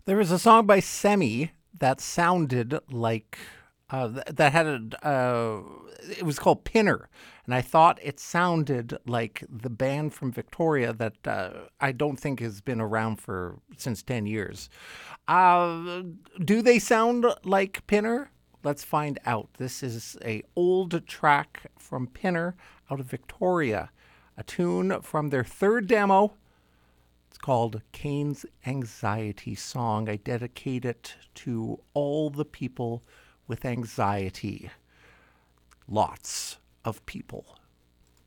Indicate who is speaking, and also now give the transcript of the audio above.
Speaker 1: There was a song by Semi that sounded like that had it was called Pinner, and I thought it sounded like the band from Victoria that I don't think has been around for since 10 years. Uh, do they sound like Pinner? Let's find out. This is a old track from Pinner out of Victoria, a tune from their third demo. It's called Kane's Anxiety Song. I dedicate it to all the people with anxiety. Lots of people.